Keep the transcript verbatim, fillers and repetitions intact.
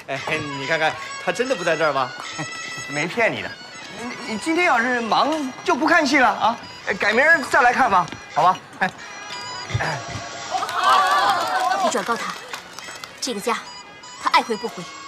哎，你看看，他真的不在这儿吗？ 没骗你的。你你今天要是忙就不看戏了啊，改明儿再来看吧，好吧？哎， 你转告他，这个家他爱回不回。